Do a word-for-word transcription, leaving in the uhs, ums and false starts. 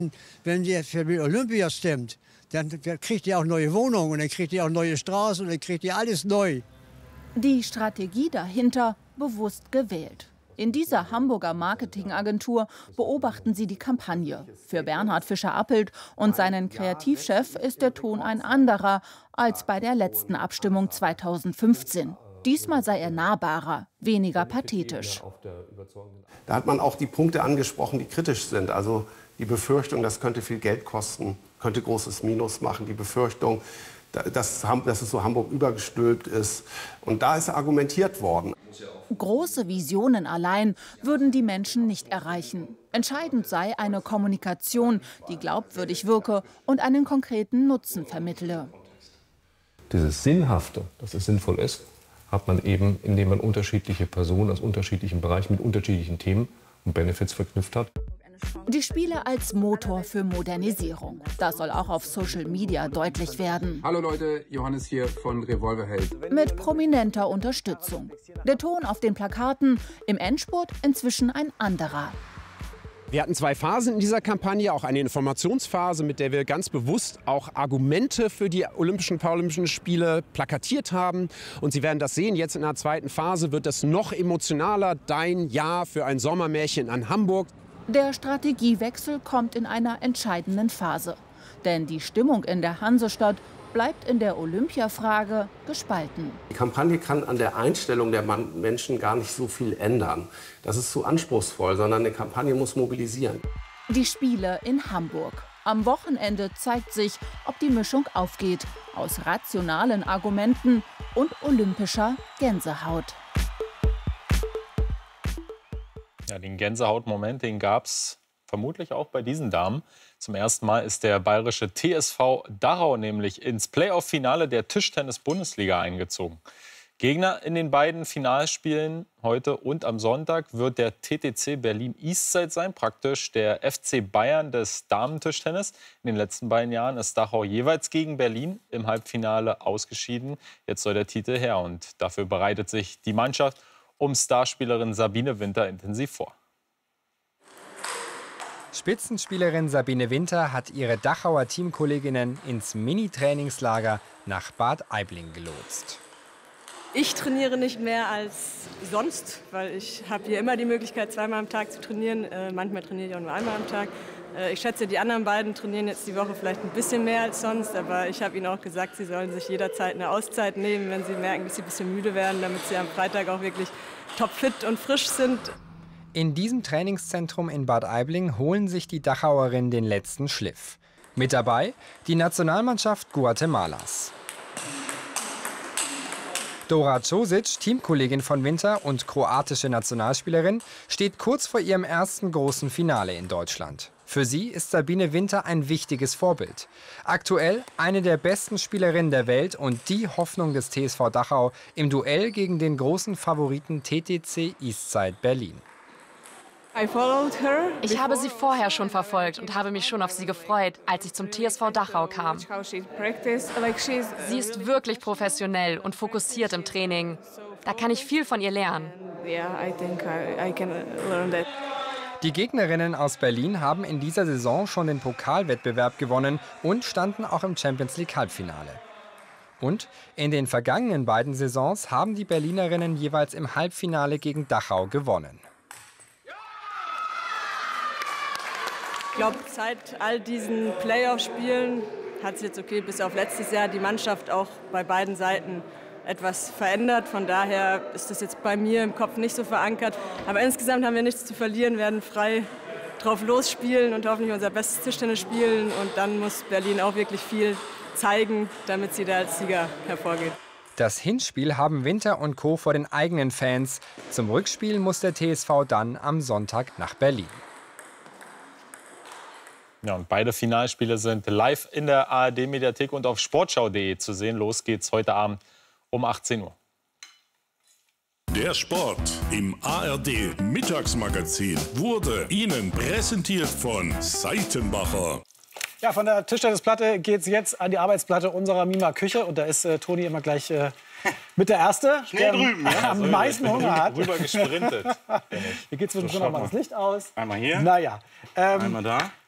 Wenn sie jetzt für die Olympia stimmt, dann kriegt ihr auch neue Wohnungen, und dann kriegt ihr auch neue Straßen, und dann kriegt ihr alles neu. Die Strategie dahinter bewusst gewählt. In dieser Hamburger Marketingagentur beobachten sie die Kampagne. Für Bernhard Fischer-Appelt und seinen Kreativchef ist der Ton ein anderer als bei der letzten Abstimmung zweitausendfünfzehn. Diesmal sei er nahbarer, weniger pathetisch. Da hat man auch die Punkte angesprochen, die kritisch sind. Also die Befürchtung, das könnte viel Geld kosten, könnte großes Minus machen. Die Befürchtung, dass, dass es so Hamburg übergestülpt ist. Und da ist argumentiert worden. Große Visionen allein würden die Menschen nicht erreichen. Entscheidend sei eine Kommunikation, die glaubwürdig wirke und einen konkreten Nutzen vermittle. Dieses Sinnhafte, dass es sinnvoll ist, hat man eben, indem man unterschiedliche Personen aus unterschiedlichen Bereichen mit unterschiedlichen Themen und Benefits verknüpft hat. Die Spiele als Motor für Modernisierung. Das soll auch auf Social Media deutlich werden. Hallo Leute, Johannes hier von Revolverheld. Mit prominenter Unterstützung. Der Ton auf den Plakaten, im Endspurt inzwischen ein anderer. Wir hatten zwei Phasen in dieser Kampagne, auch eine Informationsphase, mit der wir ganz bewusst auch Argumente für die Olympischen Paralympischen Spiele plakatiert haben. Und Sie werden das sehen, jetzt in der zweiten Phase wird es noch emotionaler. Dein Ja für ein Sommermärchen an Hamburg. Der Strategiewechsel kommt in einer entscheidenden Phase. Denn die Stimmung in der Hansestadt bleibt in der Olympiafrage gespalten. Die Kampagne kann an der Einstellung der Menschen gar nicht so viel ändern. Das ist zu anspruchsvoll, sondern eine Kampagne muss mobilisieren. Die Spiele in Hamburg. Am Wochenende zeigt sich, ob die Mischung aufgeht aus rationalen Argumenten und olympischer Gänsehaut. Ja, den Gänsehautmoment, den gab es vermutlich auch bei diesen Damen. Zum ersten Mal ist der bayerische T S V Dachau nämlich ins Playoff-Finale der Tischtennis-Bundesliga eingezogen. Gegner in den beiden Finalspielen heute und am Sonntag wird der T T C Berlin Eastside sein, praktisch der F C Bayern des Damentischtennis. In den letzten beiden Jahren ist Dachau jeweils gegen Berlin im Halbfinale ausgeschieden. Jetzt soll der Titel her und dafür bereitet sich die Mannschaft um Starspielerin Sabine Winter intensiv vor. Spitzenspielerin Sabine Winter hat ihre Dachauer Teamkolleginnen ins Mini-Trainingslager nach Bad Aibling gelotst. Ich trainiere nicht mehr als sonst, weil ich habe hier immer die Möglichkeit, zweimal am Tag zu trainieren. Äh, manchmal trainiere ich auch nur einmal am Tag. Äh, ich schätze, die anderen beiden trainieren jetzt die Woche vielleicht ein bisschen mehr als sonst. Aber ich habe ihnen auch gesagt, sie sollen sich jederzeit eine Auszeit nehmen, wenn sie merken, dass sie ein bisschen müde werden, damit sie am Freitag auch wirklich topfit und frisch sind. In diesem Trainingszentrum in Bad Aibling holen sich die Dachauerinnen den letzten Schliff. Mit dabei die Nationalmannschaft Guatemalas. Dora Čosić, Teamkollegin von Winter und kroatische Nationalspielerin, steht kurz vor ihrem ersten großen Finale in Deutschland. Für sie ist Sabine Winter ein wichtiges Vorbild. Aktuell eine der besten Spielerinnen der Welt und die Hoffnung des T S V Dachau im Duell gegen den großen Favoriten T T C Eastside Berlin. Ich habe sie vorher schon verfolgt und habe mich schon auf sie gefreut, als ich zum T S V Dachau kam. Sie ist wirklich professionell und fokussiert im Training. Da kann ich viel von ihr lernen. Die Gegnerinnen aus Berlin haben in dieser Saison schon den Pokalwettbewerb gewonnen und standen auch im Champions League Halbfinale. Und in den vergangenen beiden Saisons haben die Berlinerinnen jeweils im Halbfinale gegen Dachau gewonnen. Ich glaube, seit all diesen Playoff-Spielen hat sich jetzt okay bis auf letztes Jahr die Mannschaft auch bei beiden Seiten etwas verändert. Von daher ist das jetzt bei mir im Kopf nicht so verankert. Aber insgesamt haben wir nichts zu verlieren, werden frei drauf losspielen und hoffentlich unser bestes Tischtennis spielen. Und dann muss Berlin auch wirklich viel zeigen, damit sie da als Sieger hervorgeht. Das Hinspiel haben Winter und Co. vor den eigenen Fans. Zum Rückspiel muss der T S V dann am Sonntag nach Berlin. Ja, und beide Finalspiele sind live in der A R D-Mediathek und auf sportschau punkt de zu sehen. Los geht's heute Abend um achtzehn Uhr. Der Sport im A R D-Mittagsmagazin wurde Ihnen präsentiert von Seitenbacher. Ja, von der Tischtennisplatte geht's jetzt an die Arbeitsplatte unserer Mima Küche. Und da ist äh, Toni immer gleich äh, mit der Erste, Schnell der drüben, ja. am meisten Hunger hat. Rüber gesprintet. Hier geht zwischendurch noch mal das Licht aus. Einmal hier. Naja. Ähm, Einmal da.